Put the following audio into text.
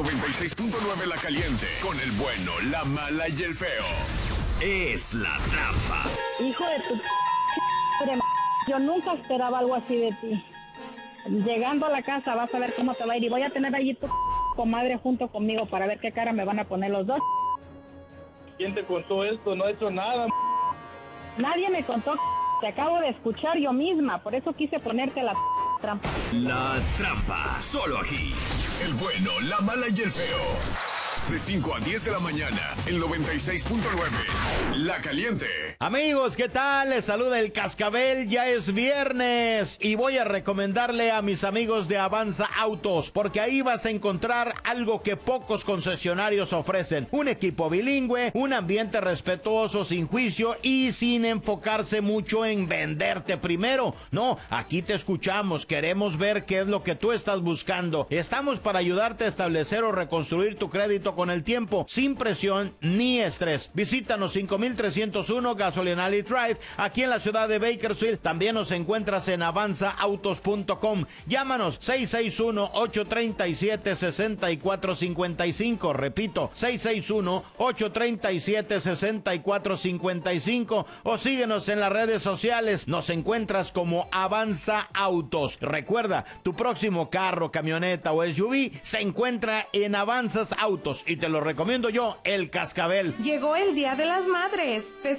96.9 La Caliente, con el bueno, la mala y el feo. Es La Trampa. Hijo de tu yo nunca esperaba algo así de ti. Llegando a la casa vas a ver cómo te va a ir y voy a tener allí tu comadre junto conmigo para ver qué cara me van a poner los dos. ¿Quién te contó esto? No he hecho nada. Nadie me contó, te acabo de escuchar yo misma, por eso quise ponerte la trampa. La Trampa, solo aquí. El bueno, la mala y el feo. De 5 a 10 de la mañana, el 96.9. La Caliente. Amigos, ¿qué tal? Les saluda el Cascabel, ya es viernes y voy a recomendarle a mis amigos de Avanza Autos, porque ahí vas a encontrar algo que pocos concesionarios ofrecen: un equipo bilingüe, un ambiente respetuoso, sin juicio y sin enfocarse mucho en venderte primero. No, aquí te escuchamos, queremos ver qué es lo que tú estás buscando. Estamos para ayudarte a establecer o reconstruir tu crédito con el tiempo, sin presión ni estrés. Visítanos 5301 Gasolinali Drive, aquí en la ciudad de Bakersfield. También nos encuentras en avanzaautos.com. Llámanos 661-837-6455. Repito, 661-837-6455. O síguenos en las redes sociales. Nos encuentras como Avanza Autos. Recuerda, tu próximo carro, camioneta o SUV se encuentra en Avanzas Autos. Y te lo recomiendo yo, el Cascabel. Llegó el Día de las Madres.